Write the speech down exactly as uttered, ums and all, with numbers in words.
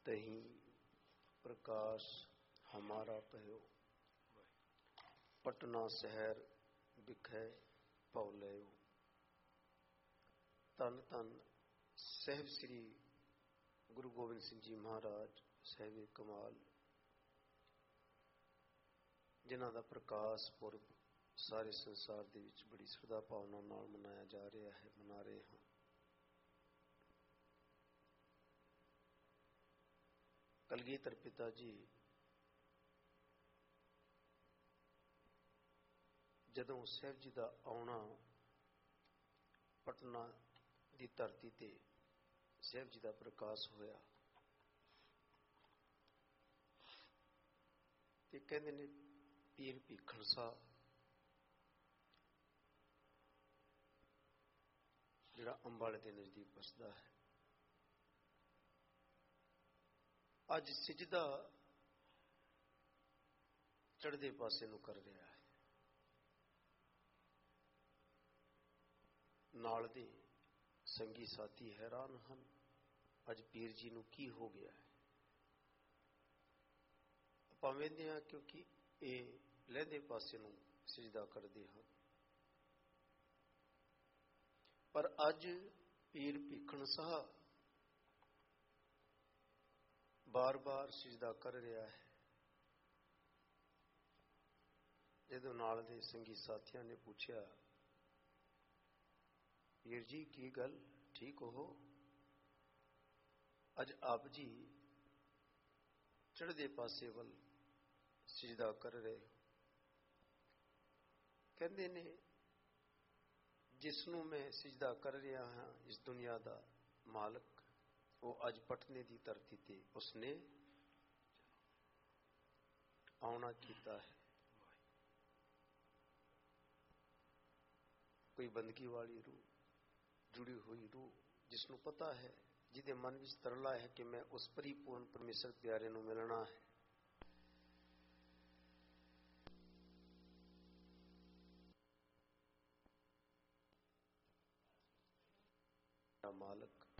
तहीं प्रकाश हमारा पयो, पटना शहर बिखै पौलयो। तन तन साहिब श्री गुरु गोबिंद सिंह जी महाराज साहिब कमाल, जिन्हां दा प्रकाश पुरब सारे संसार दे विच बड़ी श्रद्धा भावना नाल मनाया जा रहा है, मना रहे हैं। कलगीधर पिता जी जदों साहिब जी का आउणा पटना की धरती ते साहिब जी का प्रकाश होया ते कहंदे ने पीर भीखण साह जिहड़ा अंबाले के नजदीक बसदा है, अज सिजदा चढ़दे पासे नूं कर रहा है। नाल दे संगी साथी हैरान हन, अज पीर जी नूं की हो गया है। आपां वेंदे हां क्योंकि ये लहंदे पासे नूं सिजदा करदे हन, पर अज पीर भीखण साह बार बार सिजदा कर रहा है। जदों नाल दे संगी साथियों ने पूछा, पीर जी की गल ठीक हो, अज आप जी चढ़दे पासे वल सिजदा कर रहे हो। कहंदे ने जिसनों मैं सिजदा कर रहा हाँ, इस दुनिया का मालिक, वो अज पटने की धरती ते उसने आउणा कीता है। कोई बंदगी वाली रूह, जुड़ी हुई रूह, जिसनों पता है, जिदे मन विच तरला है कि मैं उस परिपूर्ण परमेश्वर प्यारे नूं मिलना है। मालिक